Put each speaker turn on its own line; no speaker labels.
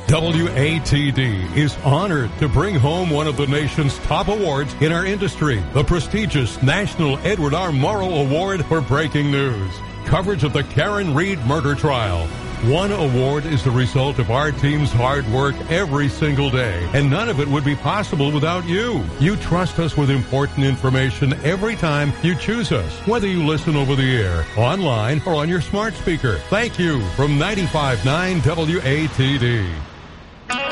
WATD is honored to bring home one of the nation's top awards in our industry, the prestigious National Edward R. Murrow Award for Breaking News. Coverage of the Karen Reed murder trial. One award is the result of our team's hard work every single day, and none of it would be possible without you. You trust us with important information every time you choose us, whether you listen over the air, online, or on your smart speaker. Thank you from 95.9 WATD.